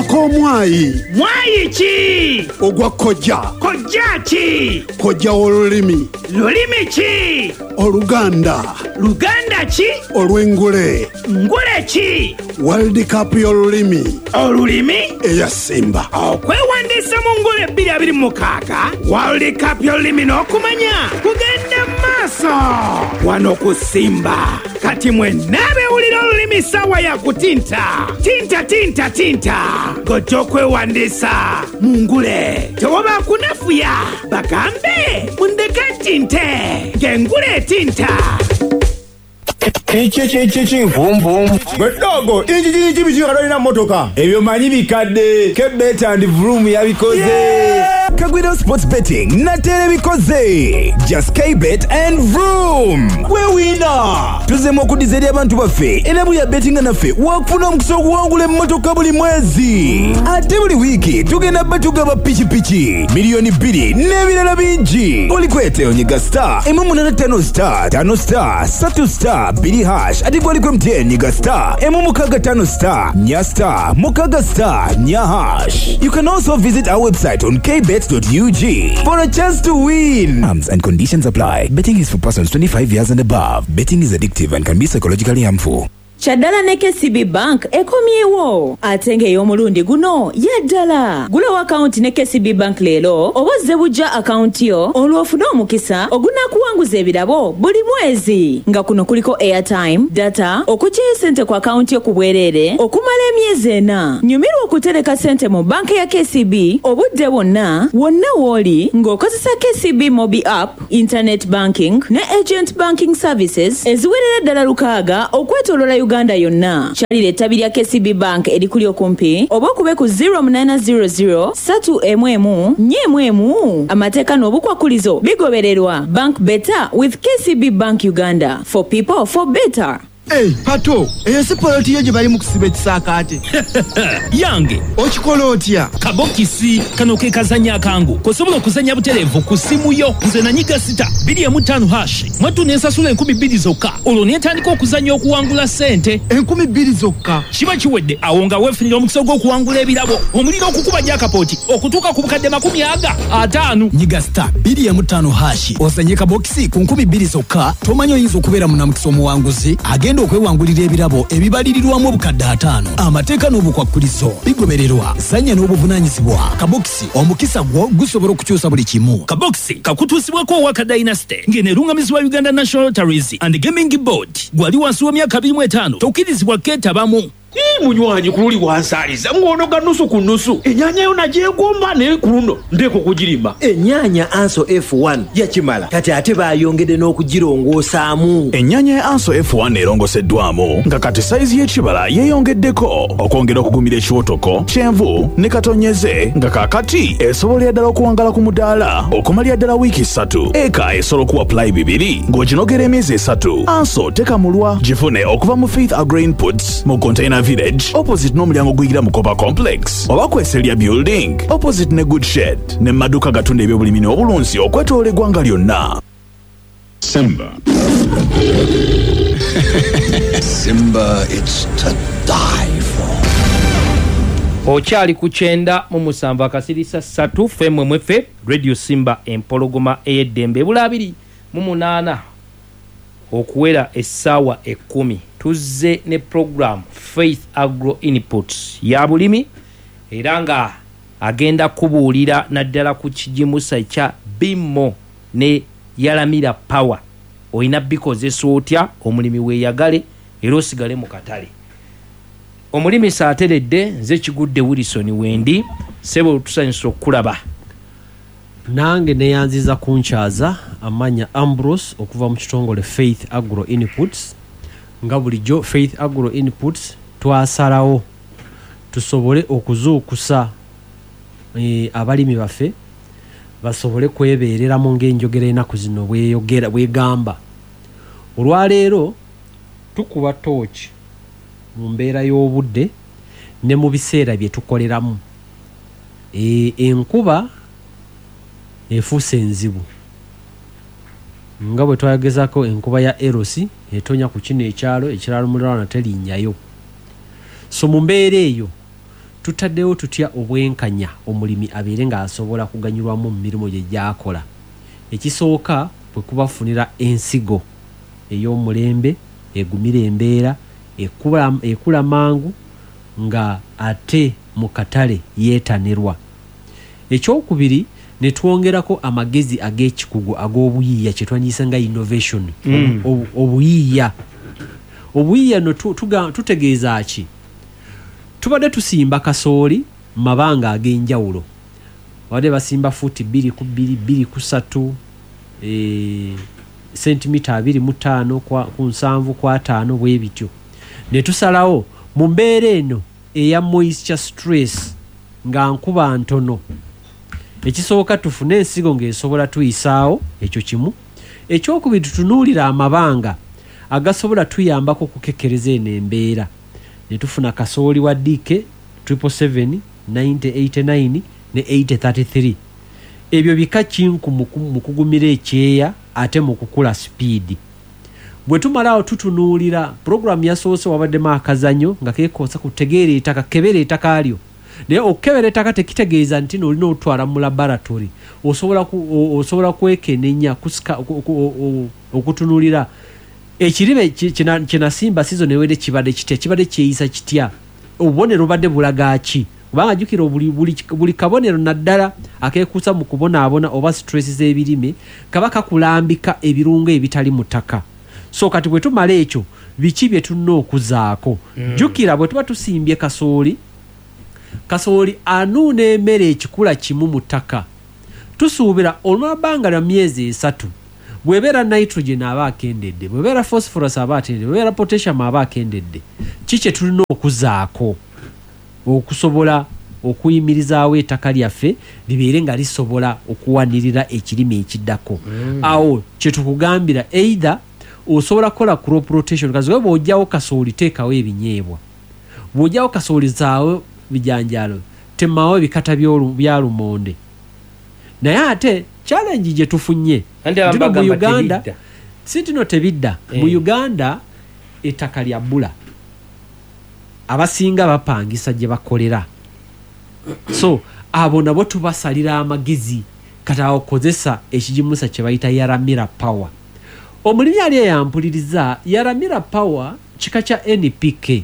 Akomwayi. Mwayi ki? Ogwa kojja. Kojja ki? Kojja olulimi. Lulimi ki? Oluganda. Luganda ki? Olw'engule. Ngule ki? World Cup y'olulimi. Olulimi? Eya Simba. Okwewandiisa mu ngule 2026 World Cup y'olulimi n'okumanya kugenda maaso wano ku Simba. Kati mwenna abewulira olulimi ssaawa ya kutinta. Tinta. Gojja okwewandiisa mu ngule. Tewoba kunafuya. Bagambe mundeka ntinte. Ng'engule etinta. Vum vum. Gwedogo, iki bichikalolina motoka. Ebyo manyi bikadde. Kebet and Vroom yabikoze. Kagwido Sports Betting natere bikoze. Just Kbet and Vroom. We winner. Tuzemo okudizeri abantu baffe. Enabu ya betting naffe wakufuna omukisa okuwangula emmotoka buli mwezi. Ate buli wiki tugenda batugaba pichi. Milioni 2 n'ebirala bingi. Olikwete onyiga star. M85 star. 5 star. 3 star. 2 hash. Ati gwali kwe mtie nyiga star. M5 star. Nya star. Mukaga star. Nya hash. You can also visit our website on kbet.ug for a chance to win. Terms and conditions apply. Betting is for persons 25 years and above. Betting is addictive and can be psychologically harmful. Chaddala ne KCB Bank ekomyewo atenge ey'omulundi guno yaddala. Gulawo akaunti ne KCB Bank leero obozze bujja akaunti yo olw'ofuna omukisa ogunaakuwanguza ebirabo buli mwezi. Nga kuno kuliko airtime, data, okuggyayo ssente ku akaunti yo ku bwereere okumala emyezi 4. Nyumirwa okutereka ssente mu banka ya KCB obudde bwonna w'oli ng'okozesa KCB Mobi App, Internet Banking ne Agent Banking Services eziwerera ddala 6 okwetooloola Uganda yonna. Kyalira ettabi lya KCB Bank erikuli okumpi oba okube ku 0800 311 411. Amateeka n'obukwakulizo bigobererwa. Bank better with KCB Bank Uganda. For people, for better. Hey, Pato, sipoloti yo gye bali mu kusiba ekisaakaate. Yange okikola otya? Kabokisi kano ke kazanya kangu kosobola okuzanya butereevu ku simu yo. Nze nanyiga sita 25 hash mwatu nensasula 2,000 zokka olwo netandika okuzanya okuwangula ssente 2,000 zokka. Kiba kiwedde awo nga weefunira omukisa gw'okuwangula ebirabo omuliro okukuba gyakapooti okutuuka ku bukadde 50. Nyiga star 25 hash ozanye kabokisi ku 2,000 zokka. Tomanyi oyinza okubeera munamukisa omuwanguzi agenda okwewangulira ebirabo ebibalirirwamu obukadde 5. Amateeka n'obukwakulizo bigobererwa. Zanya n'obuvunaanyizibwa. Kabokisi omukisa gwo gusobola okukyusa buli kimu. Kabokisi kakutuusibwako Owaka Dynasty ng'eneerungamizibwa Uganda National Lotteries and Gaming Board. Gwali wansi w'emyaka 25 tokkirizibwa keetabamu. Munywanyi kululi wansaaliza ng'onoga nusu ku nusu. Ennyanya yo nagyegomba naye ku luno ndeeko kugirimba. Ennyanya Anso F1 yakimala kati ate baayongedde n'okugirongosaamu. Ennyanya ya Anso F1 erongoseddwamu nga kati sayizi y'ekibala yeeyongeddeko okwongera okugumira ekiwotoko, kyenvu ne katonyeze nga kaakati esobolera ddala okuwangala ku mudaala okumalira ddala wiiki 3. Eka esobola okuwa apply 2 ng'oginogera emyezi 3. Anso tekamulwa gifune okuva mu Faith Agro Inputs mu Container Village opposite n'omulyango guyingira mu Copa Complex oba Kweselya Building opposite ne Good Shed ne maduka gatunda ebyobulimi n'obulunzi okwetoola eggwanga lyonna. Simba. Simba, it's to die for. Okyali ku 9 akasirisa 3 FMMF Radio Simba empologoma ey'eddembe bula 28 okuwera essaawa 10 tuzze ne program Faith Agro Inputs ya bulimi era nga agenda kubuulira naddala ku kijimusa ekya Bimmo ne Yalamira Power. Oyina bikozesa otya omulimi weeyagale era osigale mu katale. Omulimi saateredde nze Kigudde Wilson Wendi sebo tusanyusa okulaba. Nange neyanziza kunkyaza amanya Ambrose okuva mu kitongole Faith Agro Inputs. Nga bulijjo Faith Agro Inputs twasalawo tusobole okuzuukusa abalimi baffe basobole kwebeerera mu ng'enjogera ennaku zino bwegamba. Olwaleero tukuba tooki mu mbeera y'obudde ne mu biseera bye tukoleramu. Enkuba efuuse enzibu nga bwe twagezako enkuba ya Erosi etonya ku kino ekiralo mulirwana telinnyayo. So mu mbeera eyo tutaddewo tutya obwenkanya omulimi abeere ng'asobola kuganyulwamu mu mirimu gye gy'akola. Ekisooka bwe kubafunira ensigo ey'omulembe egumira embeera ekula mangu nga ate mu katale yeetanirwa. Ekyokubiri ne twongerako amagezi ag'ekikugu ag'obuyiiya kye twandiyise nga innovation. Obuyiiya no tutegeeza ki? Tubadde tusimba kasooli mabanga ag'enjawulo. Wadde basimba fuuti 2 ku 2, 2 ku 3, sentimita 25 ku 7 ku 5 bwe bityo. Ne tusalawo mu mbeera eno eya moisture stress nga nkuba ntono, ekisooka tufune ensigo ng'esobola tuyisaawo. Ekyo kimu. Ekyokubiri tutunuulira amabanga agasobola tuyambako okukekereza eno embeera. Ne tufuna kasooli wa DK 777, 9089 ne 8033. Ebyo bika kinku mu kugumira ekyeya ate mu kukula speed. Bwe tumalawo tutunuulira programu yasoose wabaddemu akazanyo nga keekoosa kutegeera ettaka, kebera ettaka alyo. Naye okukebera ettaka tekitegeeza nti nolina otwala mu laboratory. Osobola kwekenenya okutunuulira ekirime kinasimba sizo newede kibadde kitya, kibadde kyeyisa kitya, obubonero badde bulaga ki. Kubanga jjukira buli kabonero naddala akeekuusa mu kubonaabona oba stress z'ebirime kaba kakulambika ebirungo ebitali mu ttaka. So kati bwe tumala ekyo biki bye tulina okuzaako. Jjukira bwe tuba tusimbye kasooli anuuna emmere ekikula kimu mu ttaka. Tusuubira olw'ebbanga lya myezi 3 bw'ebeera nitrogen aba akendedde, bw'ebeera phosphorus aba atendedde, bw'ebeera potassium aba akendedde. Kiki tulina okuzaako okusobola okuyimirizaawo ettaka lyaffe libeere nga lisobola okuwanirira ekirime ekiddako. Awo kye tukugambira either osobola kukola crop rotation. Kazi bw'ojjawo kasooli teekawo ebinyeebwa, bw'ojjawo kasooli zaawo bijanjalo, temawo ebikata bya lumonde. Naye ate challenge gye tufunye mu Uganda sitino tebidda. Mu Uganda ettaka lya bbula, abasinga bapangisa gye bakolera. So abo nabo tubasalira amagezi kati okozesa ekijimusa kye bayita Yaramira Power. Omulimi ali yampuliriza Yaramira Power kika kya NPK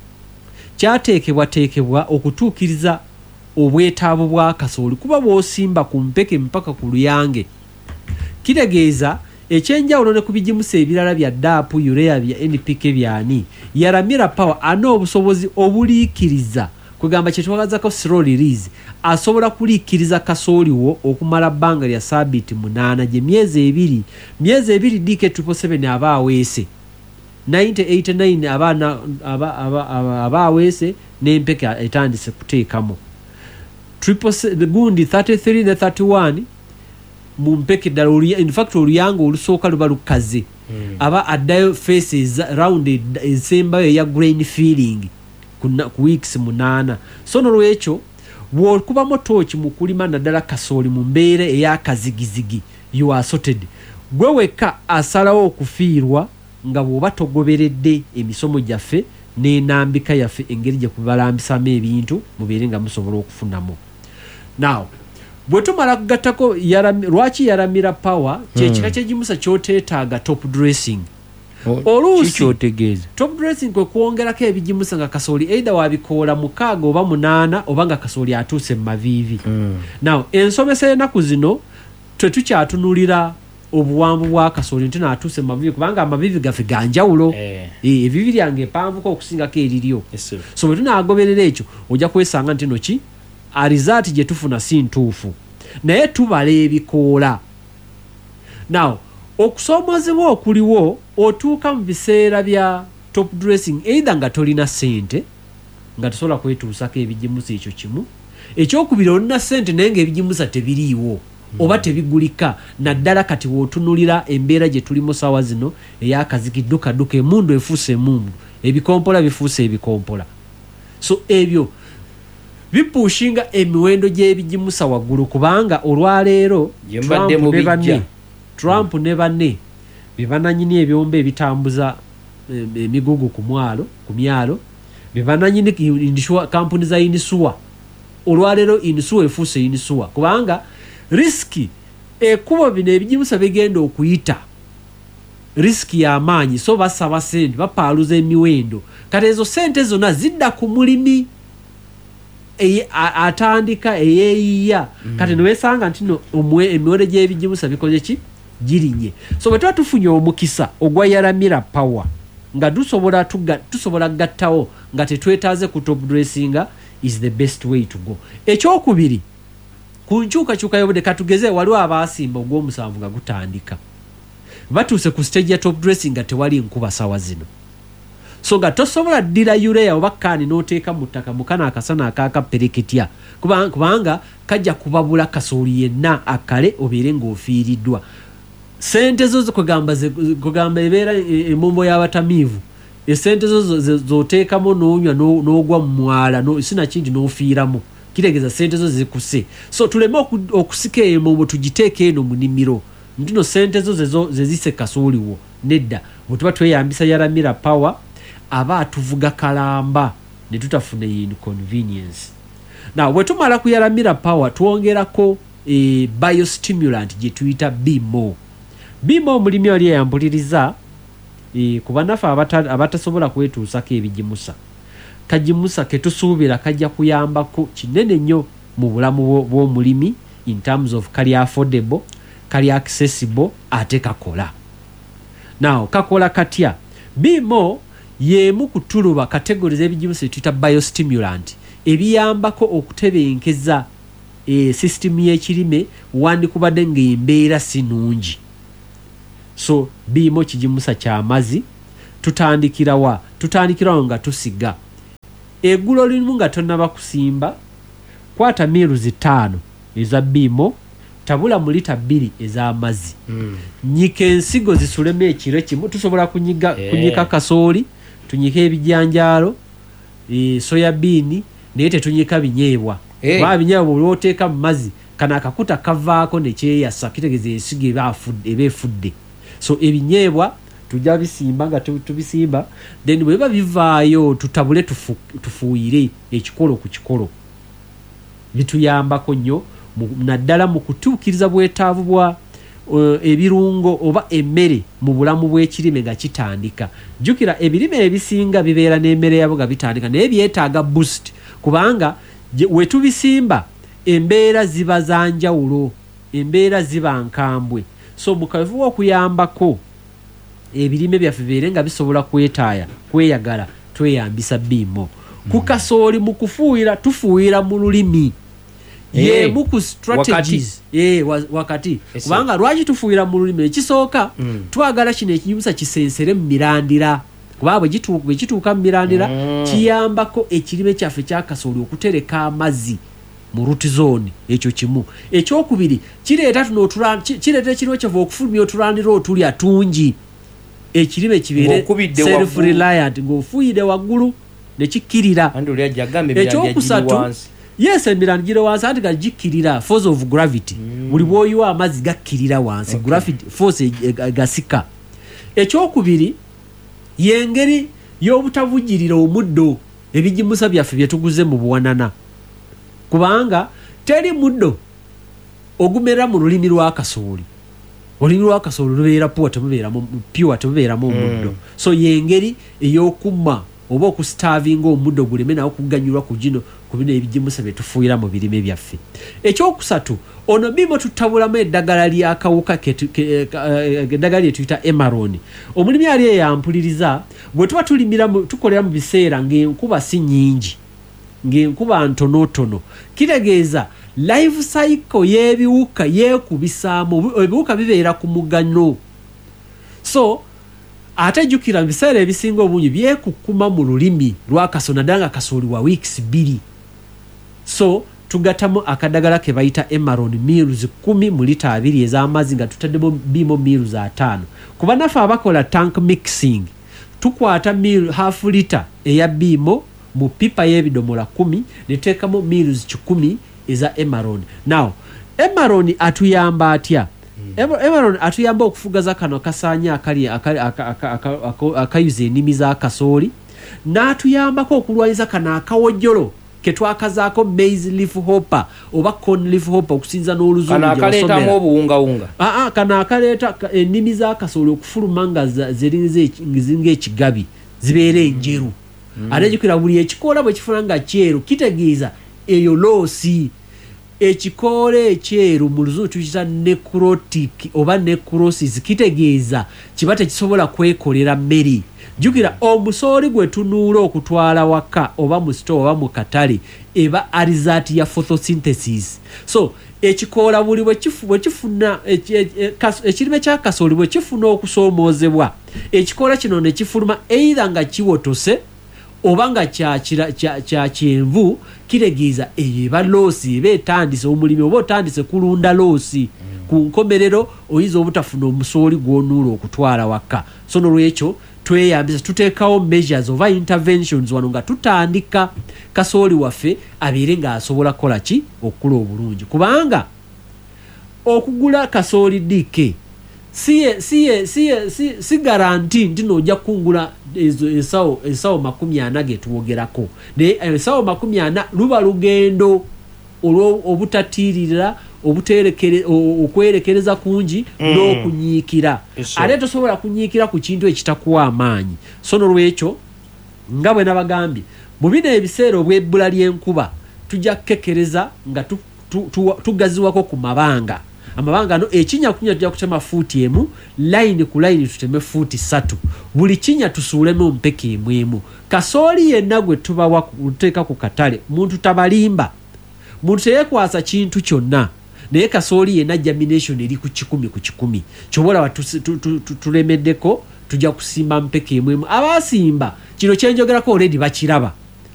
kyateekebwa okutuukiriza obwetaavu bwa kasooli kuba bw'osimba ku mpeke mpaka ku luyange. Kitegeeza ekyenjawulo ne ku bijimusa ebirala bya DAP, urea bya NPK byani, Yaramira Power ana obusobozi obuliikiriza kugamba kye twagazako slow release. Asobola kuliikiriza kasooli wo okumala bbanga lya sabiti 8 gye myezi 2 DK 777 aba aweese, 9089 aba aweese n'empeke etandise kuteekamo, gundi 33 ne 31 mu mpeke ddala. In fact oluyango olusooka luba lukaze. Aba addayo faces round ensembayo eya grain feeling ku weeks 8. So nolwekyo bw'okubamu tooki mu kulima naddala kasooli mu mbeera ey'akazigizigi, you are sorted. Gwe wekka asalawo okufiirwa nga bw'oba togoberedde emisomo gyaffe n'enambika yaffe engeri gye kubalambisamu ebintu mubeere nga musobola okufunamu. Now bwe tumala kugattako lwaki Yaramira Power kyekika kyegimusa kyoteetaaga top dressing. Oluusi top dressing kwe kwongerako ebijimusa nga kasooli either wabikoola 6 oba 8 oba nga kasooli atuuse mu maviivi. Now ensomesa y'ennaku zino tetukyatunulira obuwanvu bwa kasooli nti naatuuse mu maviivi kubanga amaviivi gaffe ganjawulo. Eviivi lyange epanvuko okusingako eriryo. So bwe tunaagoberera ekyo ojja kwesanga nti noki result gye tufuna si ntuufu, naye tubala ebikoola. Now okusoomozebwa okuliwo otuuka mu biseera bya top dressing either nga tolina ssente nga tosobola kwetuusako ebijimusa, ekyo kimu. Ekyokubiri olina ssente naye ng'ebijimusa tebiriiwo oba tebigulika. Naddala kati wootunulira embeera gye tulimu ssaawa zino ey'akazigidduka, emundu efuuse emundu, ebikompola bifuuse ebikompola. So ebyo bipushinga emiwendo gy'ebijimusa waggulu kubanga olwaleero Trump ne banne bebananyini ebyombe ebitambuza emigugu ku myalo bebananyini indishwa kampuni za inisua olwalero inisua efuse inisua kubanga riski ekubo bino ebijimusa bigenda okuyita riski ya amaanyi so basaba sente bapaaluza emiwendo kati ezo sente zonna zidda ku mulimi atandika eyeeyiya kati newesanga nti no emiwendo gy'ebijimusa bikoze ki girinye so bwe tuba tufunye omukisa ogwa Yaramira Power nga tusobola gattawo nga tetwetaaze ku top dressinga is the best way to go. Ekyokubiri ku nkyukakyuka y'obudde katugeze waliwo abaasimba ogw'omusanvu nga gutandika batuuse ku stage ya top dressing nga tewali nkuba sawa zino so nga tosobola ddira urea oba kaani n'oteeka mu ttaka mukana akasana akaakapereketya kubanga kajja kubabula kasooli yenna akale obeere ng'ofiiriddwa sente zo kugamba ebeera emombo y'abatamiivu esente zo zoteekamu n'onywa n'ogwa mu mwala sinakindi n'ofiiramu kitegeeza sente zo zikuse so tuleme okusika emombo tugiteeke eno mu nnimiro ntino sente zo zezise kasooliwo nedda bwe tuba tweyambisa Yaramira Power aba atuvuga kalamba ne tutafuna inconvenience. Now bwe tumala ku Yaramira Power twongerako biostimulant gye tuyita BMO. BMO mulimi oli yambuliriza kuba nafe abatasobola kwetuusako ebijimusa kajimusa ketusuubira kajja kuyambako kinene nnyo mu bulamu bw'omulimi in terms of kali affordable kali accessible ate kakola. Now kakola katya BMO yemu kutuluba categories ebijimusa tuyita biostimulant ebiyambako okutebenkeza system y'ekirime wandikubadde ng'embeera si nnungi. So BMO kijimusa ky'amazzi tutandikirawo nga tusiga eggulo limu nga tonnaba kusimba kwata miruzi 5 eza BMO tabula mu lita 2 ez'amazzi nyika ensigo zisulemu ekiro kimu tusobola kunyika kasooli tunyika ebijanjaalo soya bean naye tetunyika binyeebwa kuba binyeebwa olwoteeka mu mazzi kana akakuta kavaako ne kyeyasa kitegeeza ensigo eba efudde so ebinyeebwa tujja bisimba nga tubisimba then bwe biba bivaayo tutabule tufuuyire ekikolo ku kikolo bituyambako nnyo naddala mu kutuukiriza bwetaavu bwa ebirungo oba emmere mu bulamu bw'ekirime nga kitandika. Jjukira ebirime ebisinga bibeera n'emmere yabo nga bitandika naye byetaaga boost kubanga we tubisimba embeera ziba za njawulo embeera ziba nkambwe so mukavuwa okuyambako ebirime byaffe bibeere nga bisobola kweyagala tweyambisa BMO. Ku kasooli mu kufuuyira tufuuyira mu lulimi yemu ku strategies wakati kubanga lwaki tufuuyira mu lulimi ekisooka twagala kino ekijimusa kisensere mu mirandira kuba bwe kituuka mu mirandira kiyambako ekirime kyaffe kyakasooli okutereka amazzi mu root zone ekyo kimu. Ekyokubiri kireeta ekirime kyava okufulumya otulandira otulya tungi ekirime kibeere self reliant ng'ofuuyire waggulu ne kikkirira. Ekyokusatu yes emirandira gire wansi ate gagikirira force of gravity buli bwoyiwa amazzi gakkirira wansi gravity force gasika. Ekyokubiri yengeri y'obutavujirira omuddo ebijimusa byaffe bye tuguze mu buwanana kubanga teri muddo ogumera mu lulimi lwa kasooli olulimi lwa kasooli lubeera pure temubeeramu omuddo so yengeri ey'okumma oba okustavinga omuddo guleme nawo kuganyulwa ku gino ku bino ebijimusa bye tufuuyira mu birime byaffe. Ekyokusatu ono BMO tutabulamu eddagala ly'akawuka eddagala lye tuyita Emaroni. Omulimi ali eyampuliriza bwe tuba tukolera mu biseera ng'enkuba si nnyingi ng'enkuba ntonotono kitegeeza life cycle y'ebiwuka yeekubisaamu ebiwuka bibeera ku mugano so ate jjukira mu biseera ebisinga obungi byekukuma mu lulimi lwa kasooli naddala nga kasooli wa weeks 2 so tugattamu akadagala ke bayita Emaroni miruzi 10 mu lita 2 ez'amazzi nga tutaddemu BMO miruzi 5 kuba naffe abakola tank mixing tukwata half lita eya BMO mu pipa y'ebidomola 10 neteekamu miruzi 10 eza Emaroni. Now Emaroni atuyamba atya? Emaroni atuyamba okufugaza kano kasaanya akayuza ennimi za kasooli n'atuyambako okulwanyisa kano akawojjolo ke twakazaako maize leaf hopper oba corn leaf hopper okusinza n'oluzungu kana akaleetamu obuwungawunga kana akaleeta ennimi za kasooli okufuluma nga ziringa ekigabi zibeera enjeru ate jukira buli ekikoola bwe kifuna nga kyeru kitegeeza eyo loosi ekikoola ekyeru mu luzungu tukiyita necrotic oba necrosis kitegeeza kiba tekisobola kwekolera mmeri jukira omusooli gwe tunuula okutwala waka oba mu store oba mu katale eba result ya photosynthesis so ekikoola buli bwe kifuna ekirime kya kasooli bwe kifuna okusoomoozebwa ekikoola kino ne kifuluma either nga kiwotose oba nga kya kyenvu kitegeeza eyo eba loosi eba etandise omulimi oba otandise kulunda loosi ku nkomerero oyinza obutafuna omusooli gw'onuula okutwala waka so n'olwekyo tweyambisa tuteekawo measures oba interventions wano nga tutandika kasooli waffe abeere ng'asobola kukola ki okukula obulungi kubanga okugula kasooli DK si garanti nti n'ojja kungula ensawo 40 getuwogerako naye ensawo 40 luba lugendo olw'obutatiirira okwerekereza kungi n'okunyiikira ate tosobola kunyiikira ku kintu ekitakuwa amaanyi so n'olwekyo nga bwe nabagambye mu bino ebiseera obw'ebbula ly'enkuba tujja kukekereza nga tugaziwako ku mabanga amabanga no ekinya kunya tujja kutema fuuti emu line ku line tuteme fuuti 3 buli kinya tusuulemu mpeke emwemu kasooli yenna gwe tubawa kuteeka ku katale muntu tabalimba muntu teyekwasa kintu kyonna naye kasooli yenna germination eri ku 10 ku 10 kyobola tulemeddeko tujja kusimba mpeke emwemu abasimba kino kyenjogerako already bakiraba